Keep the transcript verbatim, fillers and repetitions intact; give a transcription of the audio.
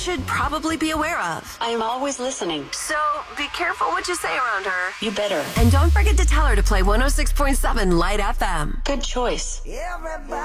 should probably be aware of. I am always listening. So be careful what you say around her. You better. And don't forget to tell her to play one oh six point seven Light F M. Good choice. Everybody